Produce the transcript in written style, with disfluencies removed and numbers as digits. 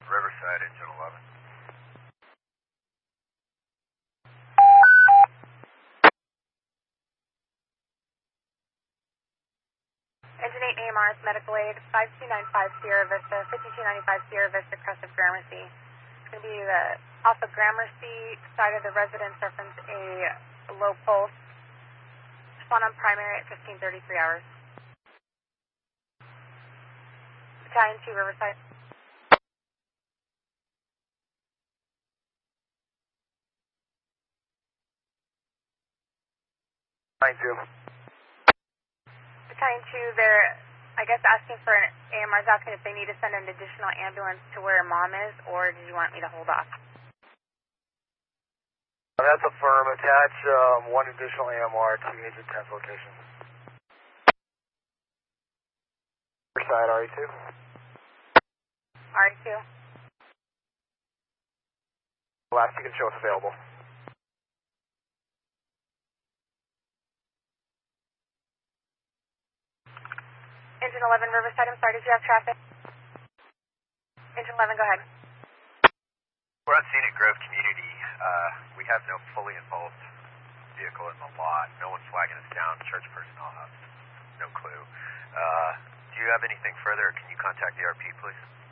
Riverside, engine 11. Engine 8 AMR's medical aid, 5295 Sierra Vista, 5295 Sierra Vista, crest of Gramercy. It's going to be off the Gramercy side of the residence, reference a low pulse. Spawn on primary at 1533 hours. Battalion 2, Riverside. Battalion 2. Battalion 2, they're, I guess, asking for an AMR's asking if they need to send an additional ambulance to where mom is, or do you want me to hold off? That's a firm. Attach one additional AMR to Agent 10's location. Riverside, RE2. RE2. Last you can show us available. Engine 11, Riverside, I'm sorry, did you have traffic? Engine 11, go ahead. We're on scene at Grove Community. We have no fully involved vehicle in the lot. No one's flagging us down. Church personnel have no clue. Do you have anything further? Can you contact the RP, please?